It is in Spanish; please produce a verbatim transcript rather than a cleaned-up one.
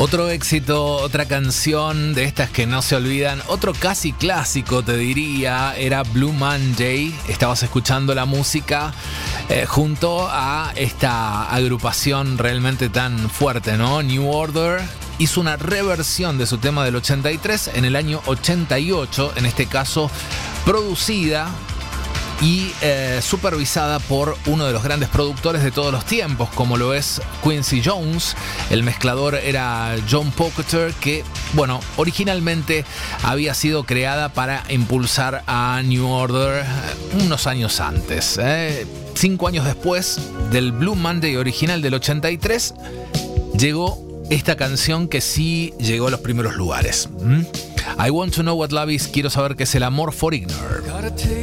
Otro éxito, otra canción de estas que no se olvidan, otro casi clásico te diría, era Blue Monday. Estabas escuchando la música eh, junto a esta agrupación realmente tan fuerte, ¿no? New Order hizo una reversión de su tema del ochenta y tres en el año ochenta y ocho, en este caso producida y eh, supervisada por uno de los grandes productores de todos los tiempos, como lo es Quincy Jones. El mezclador era John Poketer, que, bueno, originalmente había sido creada para impulsar a New Order unos años antes. ¿eh? Cinco años después del Blue Monday original del ochenta y tres, llegó esta canción que sí llegó a los primeros lugares. ¿Mm? I Want to Know What Love Is, quiero saber qué es el amor, for Ignore.